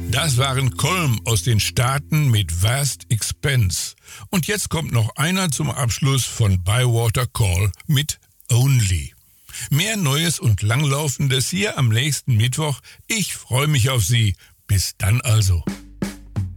Das waren Colm aus den Staaten mit Vast Expense. Und jetzt kommt noch einer zum Abschluss von Bywater Call mit Only. Mehr Neues und Langlaufendes hier am nächsten Mittwoch. Ich freue mich auf Sie. Bis dann also.